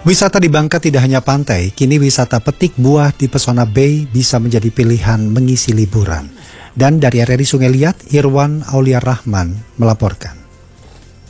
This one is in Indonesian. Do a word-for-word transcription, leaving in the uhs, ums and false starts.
Wisata di Bangka tidak hanya pantai, kini wisata petik buah di Pesona Bay bisa menjadi pilihan mengisi liburan. Dan dari area di Sungai Liat, Irwan Aulia Rahman melaporkan.